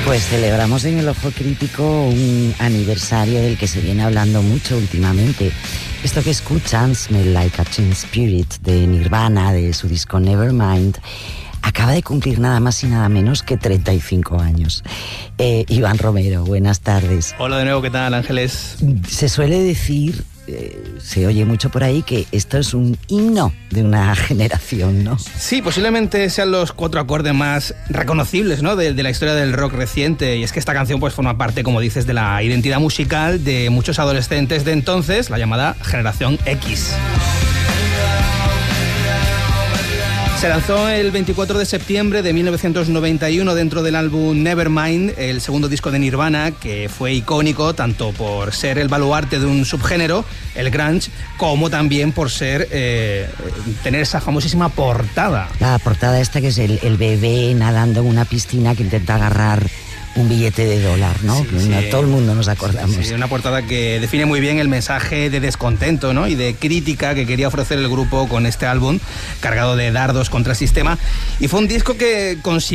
Pues celebramos en el Ojo Crítico un aniversario del que se viene hablando mucho últimamente. Esto que escuchan, Smell Like a Teen Spirit, de Nirvana, de su disco Nevermind, acaba de cumplir nada más y nada menos que 35 años. Iván Romero, buenas tardes. Hola de nuevo, ¿qué tal, Ángeles? Se suele decir, se oye mucho por ahí, que esto es un himno de una generación, ¿no? Sí, posiblemente sean los 4 acordes más reconocibles, ¿no?, de la historia del rock reciente. Y es que esta canción pues forma parte, como dices, de la identidad musical de muchos adolescentes de entonces, la llamada Generación X. Se lanzó el 24 de septiembre de 1991 dentro del álbum Nevermind, el segundo disco de Nirvana, que fue icónico tanto por ser el baluarte de un subgénero, el grunge, como también por ser tener esa famosísima portada. La portada esta que es el bebé nadando en una piscina que intenta agarrar un billete de $1, ¿no? Sí, sí. Todo el mundo nos acordamos. Sí, una portada que define muy bien el mensaje de descontento, ¿no?, y de crítica que quería ofrecer el grupo con este álbum, cargado de dardos contra el sistema. Y fue un disco que consiguió